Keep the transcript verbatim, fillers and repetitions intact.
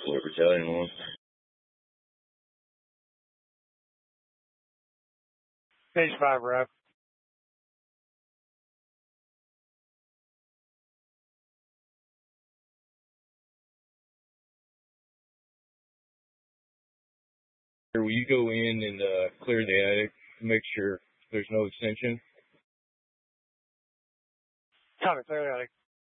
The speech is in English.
Fort Battalion one. Page five, Rap. Will you go in and uh, clear the attic to make sure there's no extension? Copy, clear the attic.